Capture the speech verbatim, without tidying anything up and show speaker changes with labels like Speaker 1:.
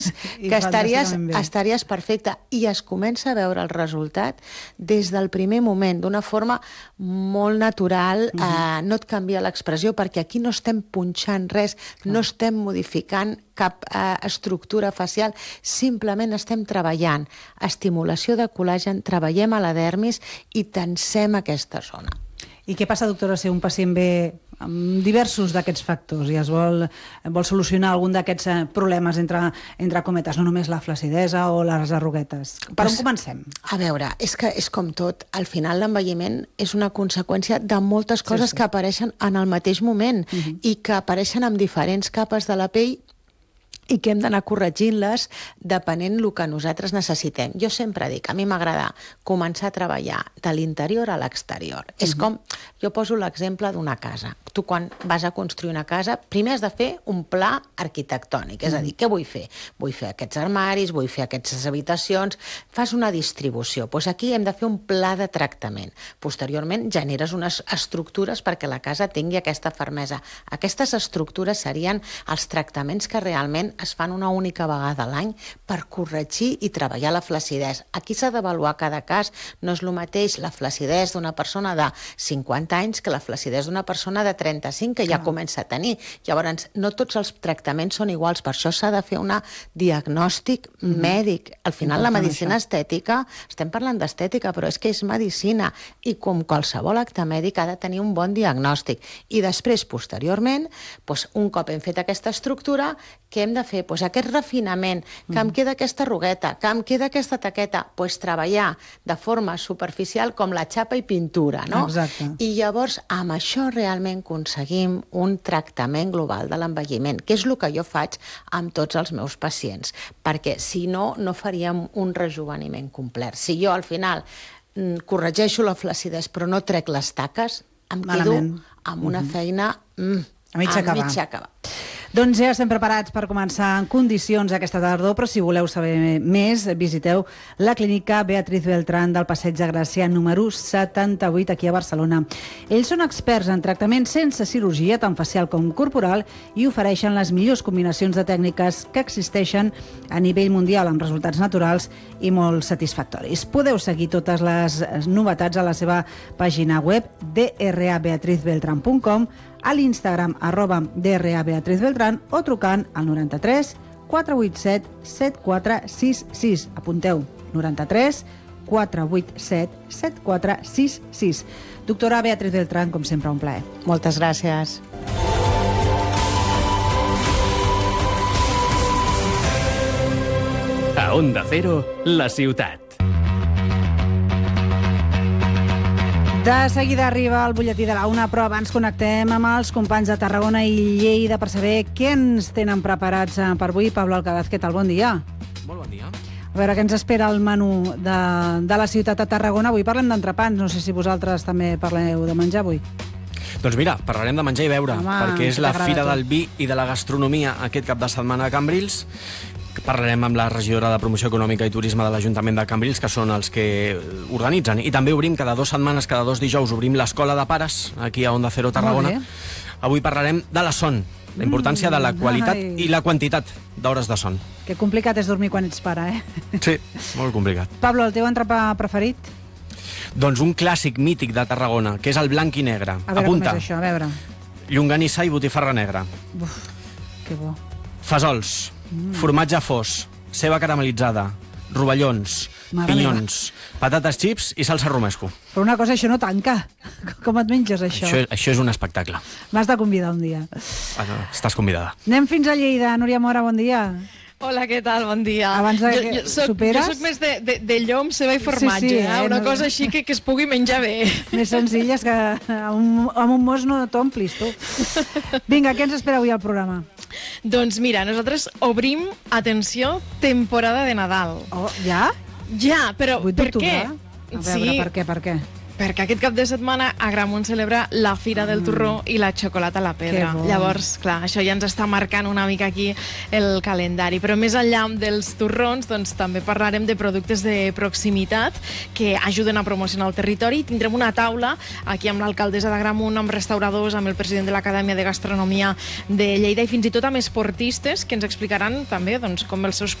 Speaker 1: que estaries, estaries perfecta, i es comença a veure el resultat des del primer moment, d'una forma molt natural. Uh-huh. eh, no et canvia l'expressió, perquè aquí no estem punxant res, clar, no estem modificant cap eh, estructura facial, simplement estem treballant estimulació de col·làgen, treballem a la dermis i tensem aquesta zona.
Speaker 2: I què passa, doctora, si un pacient ve amb diversos d'aquests factors i es vol, vol solucionar algun d'aquests problemes, entre, entre cometes, no només la flaccidesa o les arruguetes? Per pues, on comencem?
Speaker 1: A veure, és que és com tot. Al final l'envelliment és una conseqüència de moltes coses sí, sí. que apareixen en el mateix moment uh-huh. i que apareixen amb diferents capes de la pell i que hem d'anar corregint-les depenent del que nosaltres necessitem. Jo sempre dic, a mi m'agrada començar a treballar de l'interior a l'exterior. Uh-huh. És com, jo poso l'exemple d'una casa. Tu quan vas a construir una casa, primer has de fer un pla arquitectònic, és a dir, què vull fer? Vull fer aquests armaris, vull fer aquestes habitacions, fas una distribució. Doncs aquí hem de fer un pla de tractament. Posteriorment generes unes estructures perquè la casa tingui aquesta fermesa. Aquestes estructures serien els tractaments que realment es fan una única vegada a l'any per corregir i treballar la flacidesa. Aquí s'ha d'avaluar cada cas. No és el mateix la flacidesa d'una persona de cinquanta anys que la flacidesa d'una persona de trenta-cinc que ja Clar. comença a tenir. Llavors, no tots els tractaments són iguals, per això s'ha de fer un diagnòstic mm-hmm. mèdic. Al final, la medicina això. estètica, estem parlant d'estètica, però és que és medicina, i com qualsevol acte mèdic ha de tenir un bon diagnòstic. I després, posteriorment, doncs, un cop hem fet aquesta estructura, què hem de fer? Pues aquest refinament, que em queda aquesta arrugueta, que em queda aquesta taqueta, pues treballar de forma superficial com la xapa i pintura, no?
Speaker 2: Exacte.
Speaker 1: I llavors amb això realment aconseguim un tractament global de l'envelliment, que és el que jo faig amb tots els meus pacients, perquè si no, no faríem un rejuveniment complet. Si jo al final corregeixo la flacidesa però no trec les taques, em
Speaker 2: Malament.
Speaker 1: quedo amb una uh-huh. feina mm,
Speaker 2: a mig
Speaker 1: a
Speaker 2: acabar.
Speaker 1: mig acabar.
Speaker 2: Doncs ja estem preparats per començar en condicions aquesta tardor, però si voleu saber més, visiteu la clínica Beatriz Beltrán del Passeig de Gràcia número setanta-vuit, aquí a Barcelona. Ells són experts en tractament sense cirurgia, tant facial com corporal, i ofereixen les millors combinacions de tècniques que existeixen a nivell mundial, amb resultats naturals i molt satisfactoris. Podeu seguir totes les novetats a la seva pàgina web d r a beatriz beltran punt com, a l'Instagram arroba d r a beatriz beltran o trucant al noranta-tres quatre vuit set set quatre sis sis. Apunteu, noranta-tres quatre vuit set set quatre sis sis. Doctora Beatriz Beltrán, com sempre, un plaer.
Speaker 1: Moltes gràcies.
Speaker 3: A Onda Cero, la ciutat.
Speaker 2: De seguida arriba el butlletí de la una, però abans connectem amb els companys de Tarragona i Lleida per saber què ens tenen preparats per avui. Pablo Alcaraz, què tal? Bon dia.
Speaker 4: Molt bon dia.
Speaker 2: A veure, què ens espera el menú de, de la ciutat de Tarragona? Avui parlem d'entrepans, no sé si vosaltres també parleu de menjar avui.
Speaker 4: Doncs mira, parlarem de menjar i beure,
Speaker 2: Home,
Speaker 4: perquè és la Fira del Vi i de la Gastronomia aquest cap de setmana a Cambrils. Parlarem amb la regidora de Promoció Econòmica i Turisme de l'Ajuntament de Cambrils, que són els que organitzen. I també obrim cada dues setmanes, cada dos dijous, obrim l'Escola de Pares, aquí a Onda Cero Tarragona. Avui parlarem de la son, la importància de la qualitat
Speaker 2: ai.
Speaker 4: i la quantitat d'hores de son.
Speaker 2: Que complicat és dormir quan ets pare, eh?
Speaker 4: Sí, molt complicat.
Speaker 2: Pablo, el teu entrepà preferit?
Speaker 4: Doncs un clàssic mític de Tarragona, que és el blanc i negre.
Speaker 2: A veure
Speaker 4: Apunta.
Speaker 2: com és això, a veure.
Speaker 4: Llonganissa i botifarra negra.
Speaker 2: Uf, que bo.
Speaker 4: Fesols, mm. formatge fos, ceba caramelitzada, rovellons,
Speaker 2: Mare
Speaker 4: pinyons, meva. Patates xips i salsa romesco.
Speaker 2: Però una cosa, això no tanca. Com et menges, això?
Speaker 4: Això, això és un espectacle.
Speaker 2: M'has de convidar un dia.
Speaker 4: Ah, no, estàs convidada.
Speaker 2: Anem fins a Lleida. Núria Mora, bon dia.
Speaker 5: Hola, què tal? Bon dia.
Speaker 2: Abans de
Speaker 5: jo,
Speaker 2: que
Speaker 5: jo soc,
Speaker 2: superes...
Speaker 5: Jo soc més de, de, de llom, ceba i formatge,
Speaker 2: sí, sí,
Speaker 5: eh? Una
Speaker 2: no...
Speaker 5: cosa així que, que es pugui menjar bé.
Speaker 2: Més senzill és que amb un, amb un mos no t'omplis, tu. Vinga, què ens espera avui al programa?
Speaker 5: Doncs mira, nosaltres obrim, atenció, temporada de Nadal.
Speaker 2: Oh, ja?
Speaker 5: Ja, però per què?
Speaker 2: A veure,
Speaker 5: sí.
Speaker 2: per què, per què?
Speaker 5: perquè aquest cap de setmana Agramunt celebra la Fira del Torró i la Xocolata a la Pedra.
Speaker 2: Que bo.
Speaker 5: Llavors, clar, això ja ens està marcant una mica aquí el calendari. Però més enllà dels torrons, doncs també parlarem de productes de proximitat que ajuden a promocionar el territori. Tindrem una taula aquí amb l'alcaldessa d'Agramunt, amb restauradors, amb el president de l'Acadèmia de Gastronomia de Lleida i fins i tot amb esportistes que ens explicaran també doncs, com els seus